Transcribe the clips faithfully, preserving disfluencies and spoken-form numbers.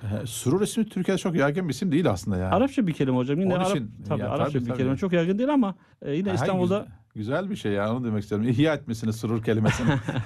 He, Surur ismi Türkiye'de çok yaygın bir isim değil aslında yani. Arapça bir kelime hocam. Yine Onun Arap, için, tabii ya, Arapça tabii, bir tabii. kelime, çok yaygın değil ama e, yine Ha, İstanbul'da güzel, güzel bir şey yani, onu demek istiyorum. İhya etmesini surur kelimesini.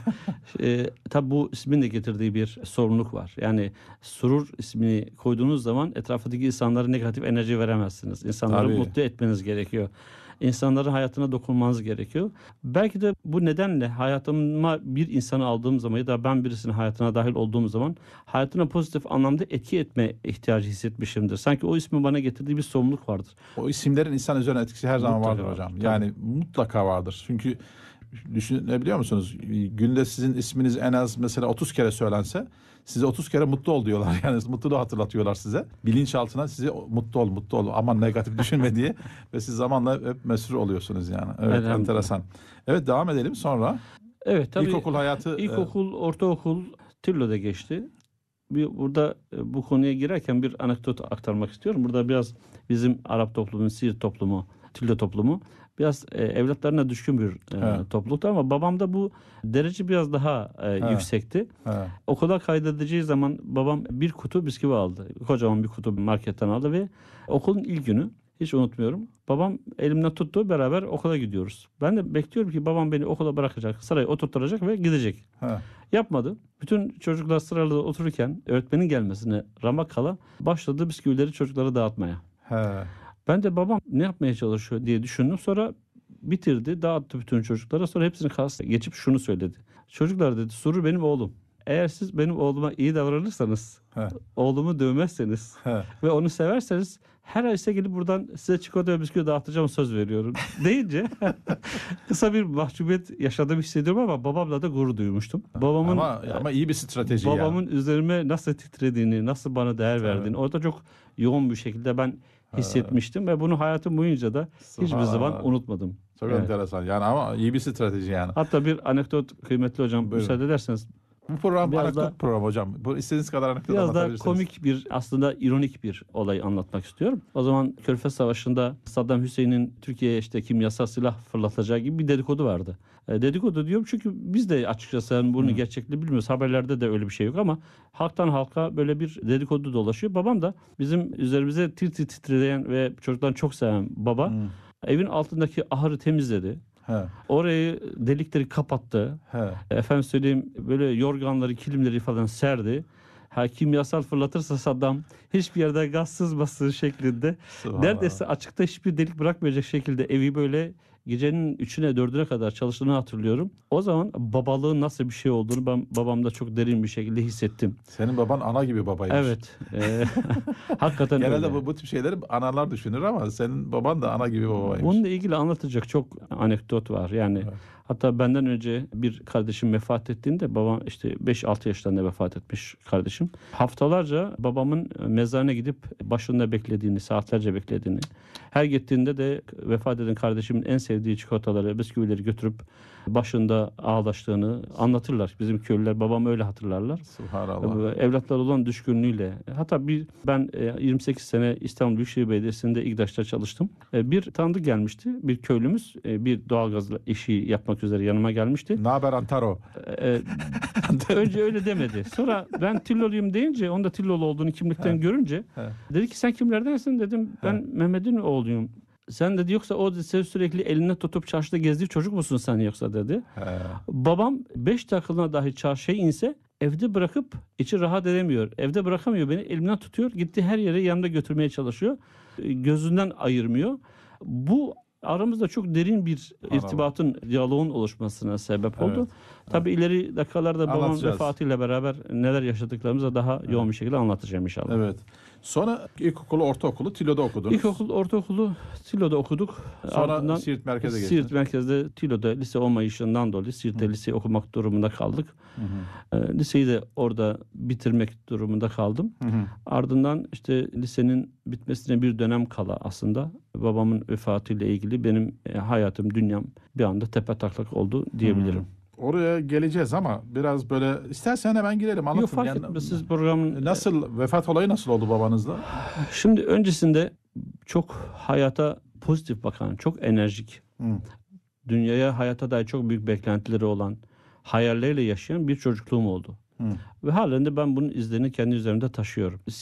e, tabii bu ismin de getirdiği bir sorumluluk var. Yani Surur ismini koyduğunuz zaman etrafındaki insanlara negatif enerji veremezsiniz. İnsanları Tabii. mutlu etmeniz gerekiyor. İnsanların hayatına dokunmanız gerekiyor. Belki de bu nedenle hayatıma bir insanı aldığım zaman ya da ben birisinin hayatına dahil olduğum zaman hayatına pozitif anlamda etki etme ihtiyacı hissetmişimdir. Sanki o ismin bana getirdiği bir sorumluluk vardır. O isimlerin insan üzerine etkisi her zaman Mutlaka vardır vardır, hocam. tabii. Yani mutlaka vardır. Çünkü düşünebiliyor musunuz? Günde sizin isminiz en az mesela otuz kere söylense size otuz kere mutlu ol diyorlar. Yani mutluluğu hatırlatıyorlar size. Bilinçaltına size mutlu ol, mutlu ol. Aman negatif düşünme diye. Ve siz zamanla hep mesrur oluyorsunuz yani. Evet, Elhamdülillah. enteresan. Evet, devam edelim sonra. Evet, tabii. İlkokul hayatı. İlkokul, ortaokul Tillo'da geçti. Bir, burada e, bu konuya girerken bir anekdot aktarmak istiyorum. Burada biraz bizim Arap toplumu, Siirt toplumu, Tillo toplumu biraz e, evlatlarına düşkün bir e, Evet. topluluktu ama babamda bu derece biraz daha e, Evet. yüksekti. He. Okula kaydedeceği zaman babam bir kutu bisküvi aldı. Kocaman bir kutu marketten aldı ve okulun ilk günü, hiç unutmuyorum, babam elimden tuttu, beraber okula gidiyoruz. Ben de bekliyorum ki babam beni okula bırakacak, sıraya oturtacak ve gidecek. He. Yapmadı. Bütün çocuklar sırada otururken öğretmenin gelmesine ramak kala başladı bisküvileri çocuklara dağıtmaya. He. Ben de babam ne yapmaya çalışıyor diye düşündüm. Sonra bitirdi, dağıttı bütün çocuklara. Sonra hepsini karşısına geçip şunu söyledi. Çocuklar dedi, Surur benim oğlum. Eğer siz benim oğluma iyi davranırsanız, He. oğlumu dövmezseniz He. ve onu severseniz her ay size gelip buradan size çikolata ve bisküvi dağıtacağım, söz veriyorum deyince kısa bir mahcubiyet yaşadığımı hissediyorum ama babamla da gurur duymuştum. Babamın Ama, ama iyi bir strateji babamın yani. üzerime nasıl titrediğini, nasıl bana değer verdiğini orada çok yoğun bir şekilde ben hissetmiştim ve bunu hayatım boyunca da hiçbir Subhanallah. zaman unutmadım. Çok Evet. enteresan yani, ama iyi bir strateji yani. Hatta bir anekdot kıymetli hocam, Buyurun. müsaade ederseniz, Bu program Biraz anekdot da- programı hocam. Bu istediğiniz kadar anekdot biraz da anlatabilirsiniz. komik bir, aslında ironik bir olay anlatmak istiyorum. O zaman Körfez Savaşı'nda Saddam Hüseyin'in Türkiye'ye işte kimyasal silah fırlatacağı gibi bir dedikodu vardı. E, dedikodu diyorum çünkü biz de açıkçası yani bunun Hı. gerçekliğini bilmiyoruz. Haberlerde de öyle bir şey yok ama halktan halka böyle bir dedikodu dolaşıyor. Babam da bizim üzerimize tir tir titreyen ve çocuklarını çok seven baba, Hı. evin altındaki ahırı temizledi. He. Orayı, delikleri kapattı. He. Efendim söyleyeyim, böyle yorganları, kilimleri falan serdi. Ha, kimyasal fırlatırsa Saddam hiçbir yerde gaz sızması şeklinde, Subhanallah. neredeyse açıkta hiçbir delik bırakmayacak şekilde evi böyle gecenin üçüne dördüne kadar çalıştığını hatırlıyorum. O zaman babalığın nasıl bir şey olduğunu ben babamda çok derin bir şekilde hissettim. Senin baban ana gibi babaymış. Evet. E, hakikaten Genelde öyle. bu, bu tip şeyleri analar düşünür ama senin baban da ana gibi babaymış. Bununla ilgili anlatacak çok anekdot var. Yani Evet. hatta benden önce bir kardeşim vefat ettiğinde, babam işte beş altı yaşlarında vefat etmiş kardeşim. Haftalarca babamın mezarına gidip başında beklediğini, saatlerce beklediğini, her gittiğinde de vefat eden kardeşimin en sevdiği çikolataları, bisküvileri götürüp başında ağlaştığını anlatırlar. Bizim köylüler, babam öyle hatırlarlar. Subhanallah. Evlatlar olan düşkünlüğüyle. Hatta bir ben e, yirmi sekiz sene İstanbul Büyükşehir Belediyesi'nde İGDAŞ'ta çalıştım. E, Bir tanıdık gelmişti. Bir köylümüz e, bir doğalgaz işi yapmak üzere yanıma gelmişti. Ne haber Antaro? E, Önce öyle demedi. Sonra ben Tilloluyum deyince, onda Tillolu olduğunu kimlikten He. görünce He. dedi ki sen kimlerdensin, dedim ben Mehmet'in oğluyum. Sen dedi, yoksa o dedi, sürekli eline tutup çarşıda gezdiği çocuk musun sen yoksa dedi. He. Babam beş dakikalığına dahi çarşıya inse evde bırakıp, içi rahat edemiyor. Evde bırakamıyor beni, elimden tutuyor. Gitti her yere yanında götürmeye çalışıyor. E, Gözünden ayırmıyor. Bu aramızda çok derin bir irtibatın, diyaloğun oluşmasına sebep oldu. Evet, Tabii ileri dakikalarda babamın Anlatacağız. vefatıyla beraber neler yaşadıklarımızı daha yoğun bir şekilde anlatacağım inşallah. Evet. Sonra ilkokulu, ortaokulu Tilo'da okudunuz. İlkokul, ortaokulu Tilo'da okuduk. Sonra Ardından Siirt merkeze geçtiniz. Siirt merkezde, Tilo'da lise olmayışından dolayı Siirt'te lise okumak durumunda kaldık. Hı hı. E, liseyi de orada bitirmek durumunda kaldım. Hı hı. Ardından işte lisenin bitmesine bir dönem kala aslında babamın vefatıyla ilgili benim e, hayatım, dünyam bir anda tepetaklak oldu diyebilirim. Oraya geleceğiz ama biraz böyle istersen hemen girelim, anlatın. Yok, fark Yani etmez. Siz programın... nasıl, vefat olayı nasıl oldu babanızla? Şimdi öncesinde çok hayata pozitif bakan, çok enerjik, Hı. dünyaya, hayata dair çok büyük beklentileri olan, hayalleriyle yaşayan bir çocukluğum oldu. Hı. Ve halen de ben bunun izlerini kendi üzerimde taşıyorum.